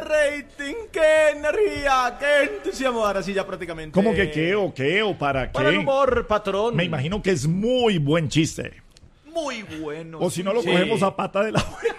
rating, qué energía, qué entusiasmo. Ahora sí ya prácticamente. ¿Cómo que qué o para qué? Para el humor, patrón. Me imagino que es muy buen chiste. Muy bueno. O si no lo cogemos a pata de la buena.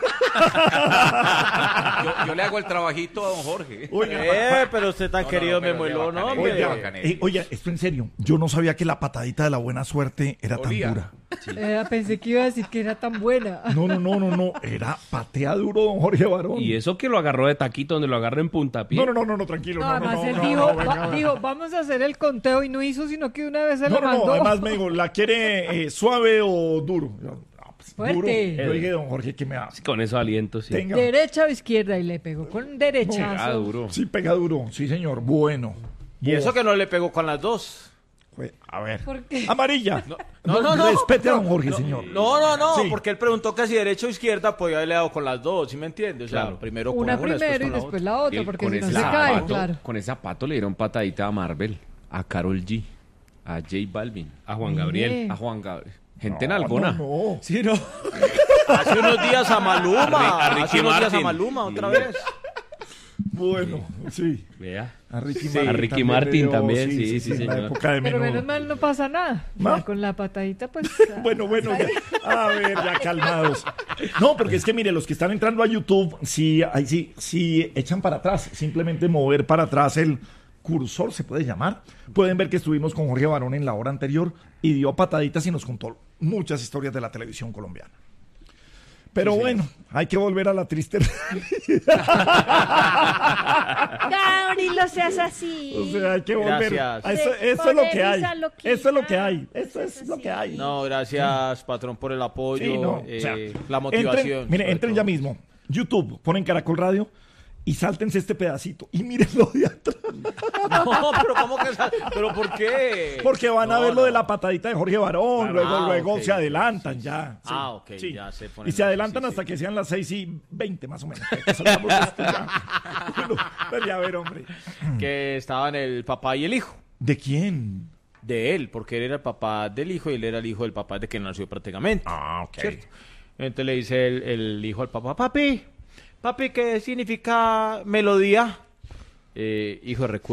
Yo le hago el trabajito a don Jorge. Pero usted tan querido me muelo, ¿no? Oye, esto en serio. Yo no sabía que la patadita de la buena suerte era tan dura. Sí. Pensé que iba a decir que era tan buena. No. Era patea duro, don Jorge Barón. Y eso que lo agarró de taquito, donde lo agarró en puntapié. No, tranquilo. Además, él dijo, vamos a hacer el conteo y no hizo, sino que una vez se lo mandó. Además me dijo, ¿la quiere suave o duro? Fuerte. Yo dije, don Jorge, ¿qué me hace? Sí, con esos alientos, sí. Derecha o izquierda, y le pegó con derechazo. Pega duro. Sí, pega duro. Sí, señor. Bueno. Y eso que no le pegó con las dos. A ver. ¿Por qué? Amarilla. No. Respete a don Jorge, señor. No, Sí. porque él preguntó que si derecha o izquierda podía haberle dado con las dos, ¿sí me entiende? O sea, Claro. primero con Una primero y después la otra, porque si no se cae, claro. Con ese zapato le dieron patadita a Marvel, a Karol G, a J Balvin, A Juan Gabriel. a Juan Gabriel. Gente en Algona. No. Sí, no. Hace unos días a Maluma. A Ricky Hace unos días a Martin. Maluma, otra vez. Bueno, sí. Vea. A Ricky Sí, a Ricky Martin también, sí, en la señor. época de Pero Menudo. menos mal no pasa nada. ¿No? Ya con la patadita, pues. Bueno, ya. A ver, ya calmados. No, porque es que mire, los que están entrando a YouTube, sí echan para atrás, simplemente mover para atrás el cursor, se puede llamar. Pueden ver que estuvimos con Jorge Barón en la hora anterior y dio pataditas y nos contó muchas historias de la televisión colombiana. Pero bueno, hay que volver a la triste realidad. Gauri, no seas así. O sea, hay que volver. Gracias. Eso es lo que hay. Polemiza loquita. Eso es lo que hay. Eso es lo que hay. No, gracias, patrón, por el apoyo, Sí, no, o sea, la motivación. Entren ya mismo. YouTube, ponen Caracol Radio y sáltense este pedacito y mírenlo de atrás. No, pero ¿cómo que? ¿Pero por qué? Porque van a ver lo de la patadita de Jorge Barón, Claro. luego Ok. se adelantan ya. Sí, Ok, ya se ponen. Y se adelantan sí, hasta sí. que sean las 6:20 más o menos. Que salgamos de esto ya. Bueno, pero ya a ver, hombre. Que estaban el papá y el hijo. ¿De quién? De él, porque él era el papá del hijo y él era el hijo del papá de que nació prácticamente. Ok. ¿Cierto? Entonces le dice el hijo al papá, papi, ¿qué significa melodía? Hijo, recuerda.